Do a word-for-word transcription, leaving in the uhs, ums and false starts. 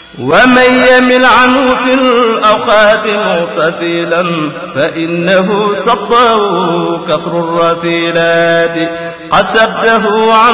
ومن يمل عنه في الأوقات مغتفلا فإنه صده كسر الرثيلات قد سده عن